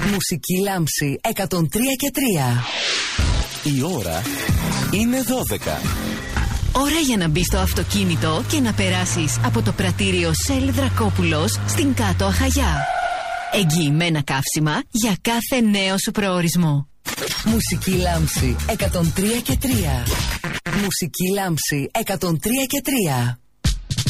Μουσική Λάμψη 103 και 3. Η ώρα είναι 12. Ώρα για να μπεις στο αυτοκίνητο και να περάσεις από το πρατήριο Shell Δρακόπουλος στην Κάτω Αχαγιά. Εγγυημένα καύσιμα για κάθε νέο σου προορισμό. Μουσική Λάμψη 103 και 3. Μουσική Λάμψη 103 και 3.